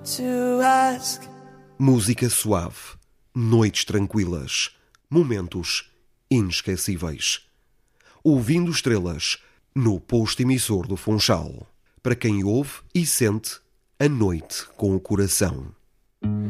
to ask. Música suave, noites tranquilas, momentos inesquecíveis. Ouvindo estrelas no posto emissor do Funchal. Para quem ouve e sente a noite com o coração.